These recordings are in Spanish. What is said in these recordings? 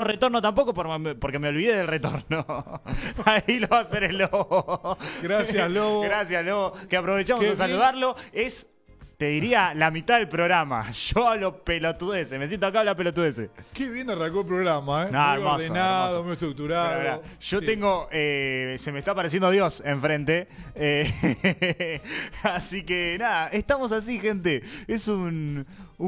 retorno tampoco porque me olvidé del retorno. Ahí lo va a hacer el Lobo. Gracias, Lobo. Gracias, Lobo. Que aprovechamos Qué de saludarlo. Es, te diría, la mitad del programa. Yo hablo pelotudeces. Me siento acá a hablar pelotudeces. Qué bien arrancó el programa, ¿eh? No, muy hermoso, ordenado, hermoso. muy estructurado. Mirá, yo Sí. tengo, se me está apareciendo Dios enfrente. Así que nada, estamos así, gente. Es un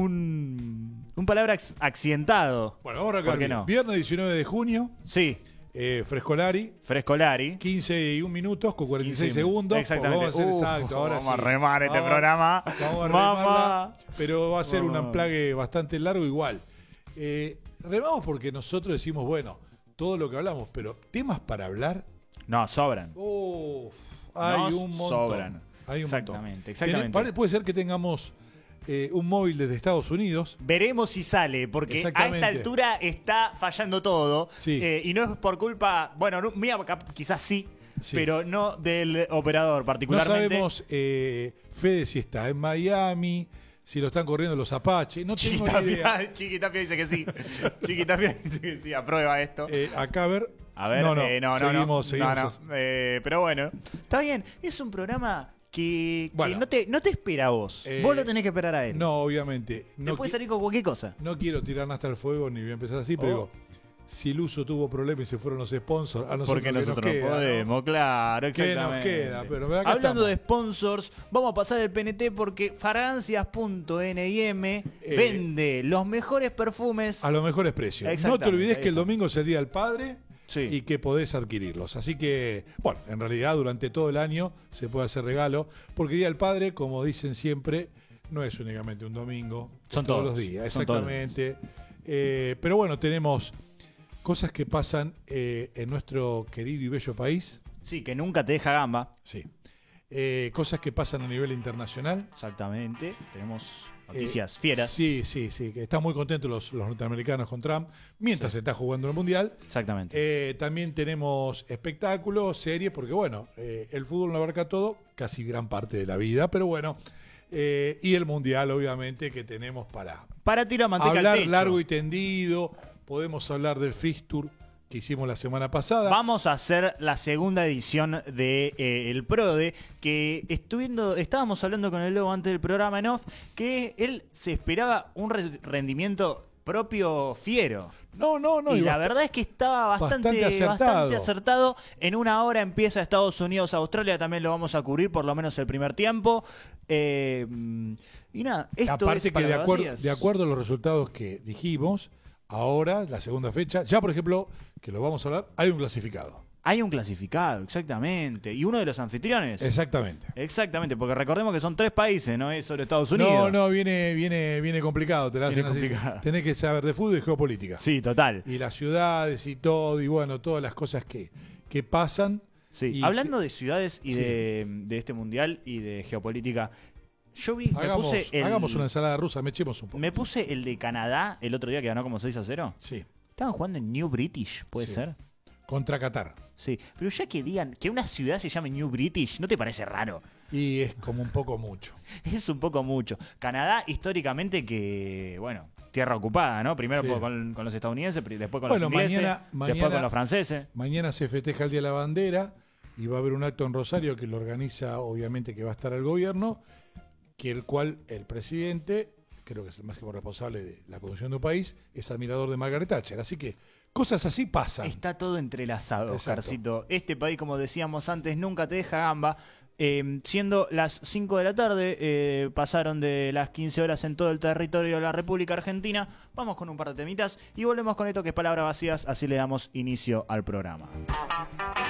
palabra accidentado. Bueno, vamos a ¿Por arrancar qué bien. no? Viernes 19 de junio, Sí, Frescolari, Frescolari. 15 y 1 minutos con 46 15 segundos. Exactamente. Vamos a ser exacto, ahora vamos sí. a remar este Vamos- programa. Vamos a Mamá. remarla, pero va a ser un Mamá. amplague bastante largo igual. Remamos porque nosotros decimos, bueno, todo lo que hablamos, pero temas para hablar, No, sobran. hay Nos un montón. sobran. Hay un Exactamente, montón. exactamente. Puede ser que tengamos un móvil desde Estados Unidos. Veremos si sale, porque a Exactamente. esta altura está fallando todo. Sí. Y no es por culpa, bueno, mía, quizás sí, Sí. pero no del operador No particularmente. sabemos, Fede, si está en Miami, si lo están corriendo los Apaches. No tengo ni idea. Chiquitapia dice que sí. Chiquitapia dice que sí, aprueba esto. Acá a ver. A ver, no, no. seguimos. Pero bueno, está bien. Es un programa que Bueno. no te espera a vos. Vos lo tenés que esperar a él. No, obviamente. Te No, puede salir con cualquier cosa. no quiero tirar hasta el fuego ni voy a empezar así, pero digo, si el uso tuvo problemas y se fueron los sponsors, a nosotros Porque que nosotros nos queda, no podemos, claro, ¿Qué nos exactamente. queda? Pero acá Hablando estamos. de sponsors, vamos a pasar el PNT porque Fragancias.nim vende los mejores perfumes. A los mejores precios. No te Exactamente, olvides ahí que el está. domingo es el Día del Padre Sí. y que podés adquirirlos. Así que, bueno, en realidad durante todo el año se puede hacer regalo, porque Día del Padre, como dicen siempre, no es únicamente un domingo, Son es todos todos, los días, son todos. exactamente. Pero bueno, tenemos cosas que pasan en nuestro querido y bello país. Sí, que nunca te deja gamba. Sí. Cosas que pasan a nivel internacional. Exactamente. Tenemos noticias fieras. Sí, que están muy contentos los norteamericanos con Trump mientras se está jugando el Mundial. Exactamente. También tenemos espectáculos, series, porque bueno, el fútbol no abarca todo, casi gran parte de la vida, pero bueno, y el Mundial obviamente que tenemos Para tirar manteca al hablar techo. largo y tendido. Podemos hablar del Fixture que hicimos la semana pasada. Vamos a hacer la segunda edición de el PRODE, que estábamos hablando con el Lobo antes del programa en off, que él se esperaba un rendimiento propio fiero. No, Y la verdad es que estaba bastante acertado. En una hora empieza Estados Unidos, Australia, también lo vamos a cubrir, por lo menos el primer tiempo. Y nada, esto aparte es que de vacías. acuerdo a los resultados que dijimos, ahora, la segunda fecha, ya por ejemplo, que lo vamos a hablar, hay un clasificado. Hay un clasificado, exactamente. Y uno de los anfitriones. Exactamente. Exactamente, porque recordemos que son 3 países, no es sobre Estados Unidos. No, viene complicado, te la Viene hacen así. complicado. Tenés que saber de fútbol y geopolítica. Sí, total. Y las ciudades y todo, y bueno, todas las cosas que pasan. Sí. Y Hablando de ciudades y Sí. de este mundial y de geopolítica, yo vi, hagamos una ensalada rusa, me echemos un poco. me puse el de Canadá el otro día que ganó como 6-0. Sí, Estaban jugando en New British, ¿puede Sí. ser? contra Qatar. Sí, pero ya que digan que una ciudad se llame New British, ¿no te parece raro? Y es como un poco mucho. Es un poco mucho. Canadá, históricamente, que, bueno, tierra ocupada, ¿no? Primero Sí. con los estadounidenses, después con Bueno, los ingleses, mañana- después con los franceses. Mañana se festeja el Día de la Bandera y va a haber un acto en Rosario que lo organiza, obviamente, que va a estar el gobierno, que el cual el presidente, creo que es el máximo responsable de la conducción de un país, es admirador de Margaret Thatcher. Así que cosas así pasan. Está todo entrelazado, Exacto. Oscarcito. Este país, como decíamos antes, nunca te deja gamba. Siendo las 5 de la tarde, pasaron de las 15 horas en todo el territorio de la República Argentina. Vamos con un par de temitas y volvemos con esto que es Palabras Vacías, así le damos inicio al programa.